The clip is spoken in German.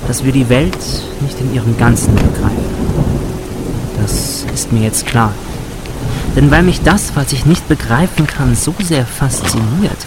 dass wir die Welt nicht in ihrem Ganzen begreifen. Das ist mir jetzt klar. Denn weil mich das, was ich nicht begreifen kann, so sehr fasziniert,